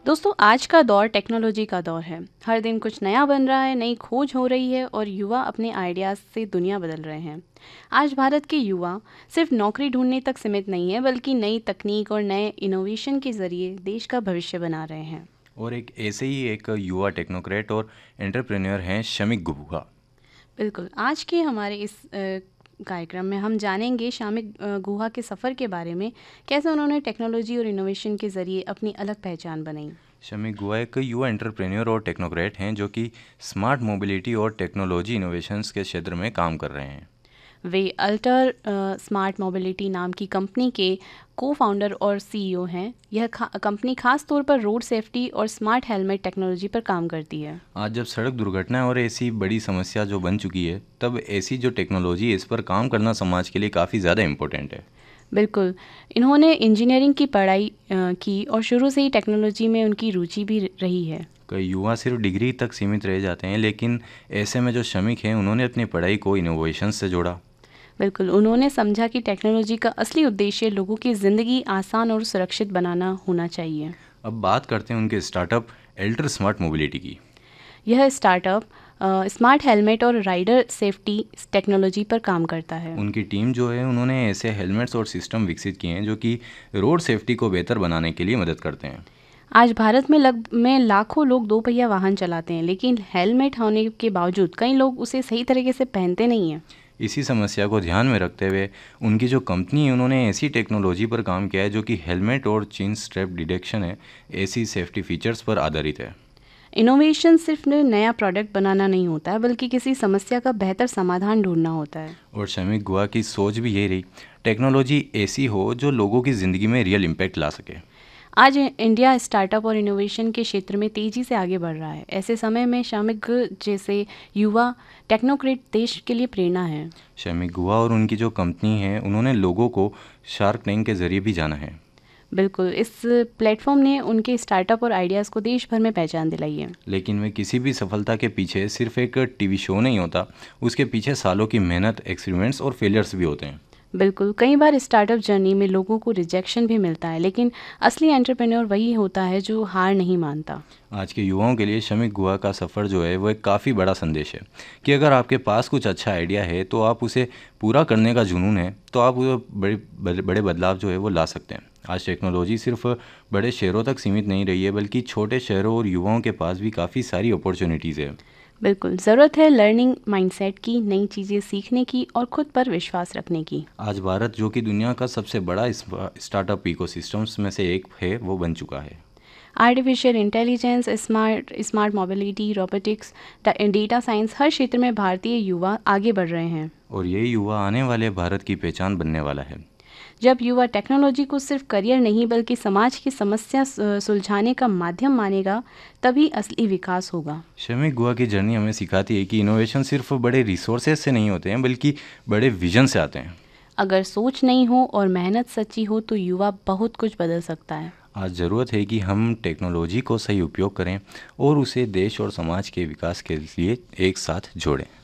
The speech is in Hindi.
दोस्तों, आज का दौर टेक्नोलॉजी का दौर है। हर दिन कुछ नया बन रहा है, नई खोज हो रही है और युवा अपने आइडियाज़ से दुनिया बदल रहे हैं। आज भारत के युवा सिर्फ नौकरी ढूंढने तक सीमित नहीं है, बल्कि नई तकनीक और नए इनोवेशन के ज़रिए देश का भविष्य बना रहे हैं। और एक ऐसे ही एक युवा टेक्नोक्रेट और एंटरप्रेन्योर हैं शमिक गुहा। बिल्कुल, आज के हमारे इस कार्यक्रम में हम जानेंगे शामिक गुहा के सफ़र के बारे में, कैसे उन्होंने टेक्नोलॉजी और इनोवेशन के ज़रिए अपनी अलग पहचान बनाई। शमिक गुहा एक युवा एंटरप्रेन्योर और टेक्नोक्रेट हैं जो कि स्मार्ट मोबिलिटी और टेक्नोलॉजी इनोवेशंस के क्षेत्र में काम कर रहे हैं। वे अल्टर स्मार्ट मोबिलिटी नाम की कंपनी के को फाउंडर और सीईओ हैं। यह कंपनी खास तौर पर रोड सेफ्टी और स्मार्ट हेलमेट टेक्नोलॉजी पर काम करती है। आज जब सड़क दुर्घटना और ऐसी बड़ी समस्या जो बन चुकी है, तब ऐसी जो टेक्नोलॉजी है इस पर काम करना समाज के लिए काफ़ी ज़्यादा इम्पोर्टेंट है। बिल्कुल, इन्होंने इंजीनियरिंग की पढ़ाई की और शुरू से ही टेक्नोलॉजी में उनकी रुचि भी रही है। कई युवा सिर्फ डिग्री तक सीमित रह जाते हैं, लेकिन ऐसे में जो शमिक हैं उन्होंने अपनी पढ़ाई को इनोवेशन से जोड़ा। बिल्कुल, उन्होंने समझा कि टेक्नोलॉजी का असली उद्देश्य लोगों की ज़िंदगी आसान और सुरक्षित बनाना होना चाहिए। अब बात करते हैं उनके स्टार्टअप अल्टर स्मार्ट मोबिलिटी की। यह स्टार्टअप स्मार्ट हेलमेट और राइडर सेफ्टी टेक्नोलॉजी पर काम करता है। उनकी टीम जो है उन्होंने ऐसे हेलमेट्स और सिस्टम विकसित किए हैं जो कि रोड सेफ्टी को बेहतर बनाने के लिए मदद करते हैं। आज भारत में लाखों लोग दो पहिया वाहन चलाते हैं, लेकिन हेलमेट होने के बावजूद कई लोग उसे सही तरीके से पहनते नहीं हैं। इसी समस्या को ध्यान में रखते हुए उनकी जो कंपनी है उन्होंने ऐसी टेक्नोलॉजी पर काम किया है जो कि हेलमेट और चेन स्ट्रैप डिटेक्शन है, ऐसी सेफ्टी फीचर्स पर आधारित है। इनोवेशन सिर्फ नया प्रोडक्ट बनाना नहीं होता है, बल्कि किसी समस्या का बेहतर समाधान ढूंढना होता है। और शमिक गुहा की सोच भी यही रही, टेक्नोलॉजी ऐसी हो जो लोगों की ज़िंदगी में रियल इम्पैक्ट ला सके। आज इंडिया स्टार्टअप और इनोवेशन के क्षेत्र में तेज़ी से आगे बढ़ रहा है। ऐसे समय में शामिक जैसे युवा टेक्नोक्रेट देश के लिए प्रेरणा है। शमिक गुहा और उनकी जो कंपनी है उन्होंने लोगों को शार्क टैंक के ज़रिए भी जाना है। बिल्कुल, इस प्लेटफॉर्म ने उनके स्टार्टअप और आइडियाज़ को देश भर में पहचान दिलाई है। लेकिन वे किसी भी सफलता के पीछे सिर्फ एक टीवी शो नहीं होता, उसके पीछे सालों की मेहनत, एक्सपेरिमेंट्स और फेलियर्स भी होते हैं। बिल्कुल, कई बार स्टार्टअप जर्नी में लोगों को रिजेक्शन भी मिलता है, लेकिन असली एंटरप्रेन्योर वही होता है जो हार नहीं मानता। आज के युवाओं के लिए शमिक गुहा का सफ़र जो है वो एक काफ़ी बड़ा संदेश है कि अगर आपके पास कुछ अच्छा आइडिया है तो आप उसे पूरा करने का जुनून है तो आप वो बड़े बड़े बदलाव जो है वो ला सकते हैं। आज टेक्नोलॉजी सिर्फ बड़े शहरों तक सीमित नहीं रही है, बल्कि छोटे शहरों और युवाओं के पास भी काफ़ी सारी अपॉर्चुनिटीज़ है। बिल्कुल, ज़रूरत है लर्निंग माइंडसेट की, नई चीज़ें सीखने की और खुद पर विश्वास रखने की। आज भारत जो कि दुनिया का सबसे बड़ा स्टार्टअप इकोसिस्टम्स में से एक है, वो बन चुका है। Artificial intelligence, smart smart mobility, robotics, data science, हर क्षेत्र में भारतीय युवा आगे बढ़ रहे हैं। और ये युवा आने वाले भारत की पहचान बनने वाला है। जब युवा टेक्नोलॉजी को सिर्फ करियर नहीं बल्कि समाज की समस्या सुलझाने का माध्यम मानेगा, तभी असली विकास होगा। शमिक गुहा की जर्नी हमें सिखाती है कि इनोवेशन सिर्फ बड़े रिसोर्सेज से नहीं होते हैं, बल्कि बड़े विजन से आते हैं। अगर सोच नहीं हो और मेहनत सच्ची हो तो युवा बहुत कुछ बदल सकता है। आज ज़रूरत है कि हम टेक्नोलॉजी को सही उपयोग करें और उसे देश और समाज के विकास के लिए एक साथ जोड़ें।